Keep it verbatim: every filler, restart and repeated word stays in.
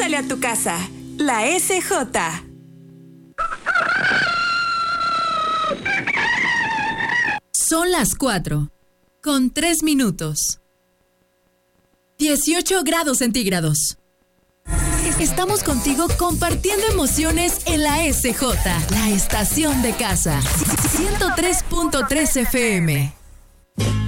Pásale a tu casa. La S J. Son las cuatro, con tres minutos. dieciocho grados centígrados. Estamos contigo compartiendo emociones en la S J, la estación de casa. ciento tres punto tres F M.